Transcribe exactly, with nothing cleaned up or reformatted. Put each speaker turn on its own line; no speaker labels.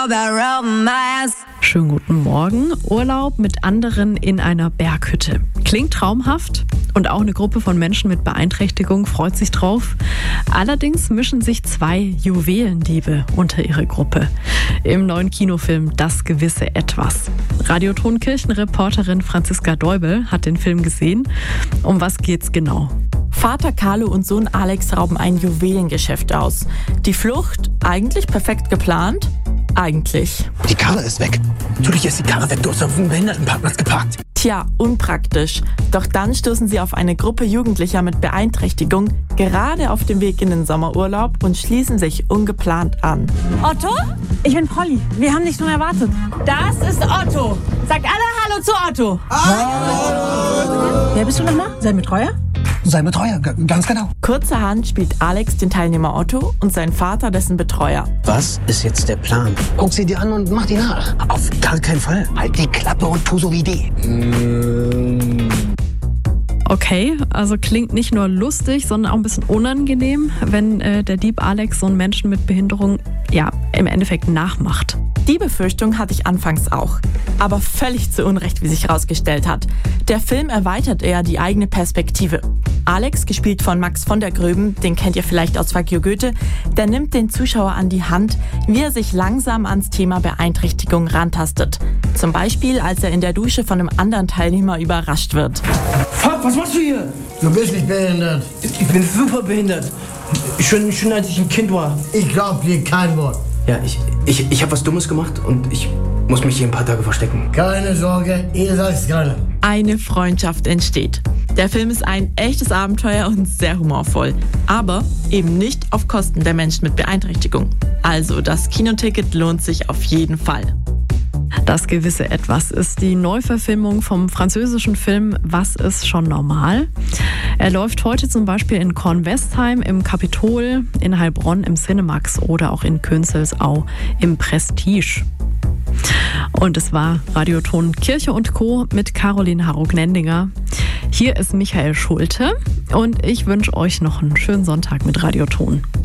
about romance.
Schönen guten Morgen. Urlaub mit anderen in einer Berghütte. Klingt traumhaft und auch eine Gruppe von Menschen mit Beeinträchtigung freut sich drauf. Allerdings mischen sich zwei Juwelendiebe unter ihre Gruppe. Im neuen Kinofilm Das gewisse Etwas. Radioton-Kirchenreporterin Franziska Deubel hat den Film gesehen. Um was geht's genau?
Vater Carlo und Sohn Alex rauben ein Juwelengeschäft aus. Die Flucht eigentlich perfekt geplant? Eigentlich.
Die Karre ist weg. Natürlich ist die Karre weg. Du hast auf dem Behindertenparkplatz geparkt.
Tja, unpraktisch. Doch dann stoßen sie auf eine Gruppe Jugendlicher mit Beeinträchtigung, gerade auf dem Weg in den Sommerurlaub und schließen sich ungeplant an.
Otto? Ich bin Polly. Wir haben dich schon erwartet. Das ist Otto. Sagt alle Hallo zu Otto. Hallo. Wer bist du nochmal? Sein Betreuer?
Sein Betreuer, g- ganz genau.
Kurzerhand spielt Alex den Teilnehmer Otto und sein Vater dessen Betreuer.
Was ist jetzt der Plan? Guck sie dir an und mach die nach. Auf gar keinen Fall. Halt die Klappe und tu so wie die. Mm.
Okay, also klingt nicht nur lustig, sondern auch ein bisschen unangenehm, wenn äh, der Dieb Alex so einen Menschen mit Behinderung ja im Endeffekt nachmacht.
Die Befürchtung hatte ich anfangs auch, aber völlig zu Unrecht, wie sich herausgestellt hat. Der Film erweitert eher die eigene Perspektive. Alex, gespielt von Max von der Gröben, den kennt ihr vielleicht aus Fuck You Goethe, der nimmt den Zuschauer an die Hand, wie er sich langsam ans Thema Beeinträchtigung rantastet. Zum Beispiel, als er in der Dusche von einem anderen Teilnehmer überrascht wird.
Fuck, was machst du hier?
Du bist nicht behindert.
Ich bin super behindert. Schon, schon als ich ein Kind war.
Ich glaub dir kein Wort.
Ja, ich, ich, ich habe was Dummes gemacht und ich muss mich hier ein paar Tage verstecken.
Keine Sorge, ihr seid's gerade.
Eine Freundschaft entsteht. Der Film ist ein echtes Abenteuer und sehr humorvoll. Aber eben nicht auf Kosten der Menschen mit Beeinträchtigung. Also das Kinoticket lohnt sich auf jeden Fall.
Das gewisse Etwas ist die Neuverfilmung vom französischen Film Was ist schon normal? Er läuft heute zum Beispiel in Kornwestheim im Kapitol, in Heilbronn im Cinemax oder auch in Künzelsau im Prestige. Und es war Radioton Kirche und Co. mit Caroline Harro-Gnendinger. Hier ist Michael Schulte und ich wünsche euch noch einen schönen Sonntag mit Radioton.